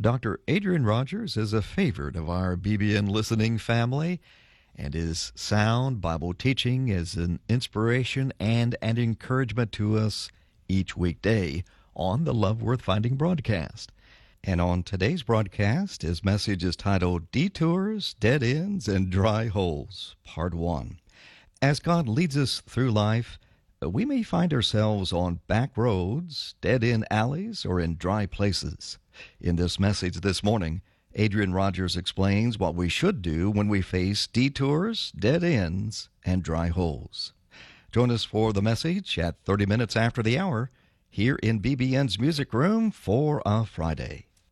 Dr. Adrian Rogers is a favorite of our BBN listening family, and his sound Bible teaching is an inspiration and an encouragement to us each weekday on the Love Worth Finding broadcast. And on today's broadcast, his message is titled Detours, Dead Ends, and Dry Holes, Part 1. As God leads us through life, we may find ourselves on back roads, dead-end alleys, or in dry places. In this message this morning, Adrian Rogers explains what we should do when we face detours, dead ends, and dry holes. Join us for the message at 30 minutes after the hour here in BBN's Music Room for a Friday.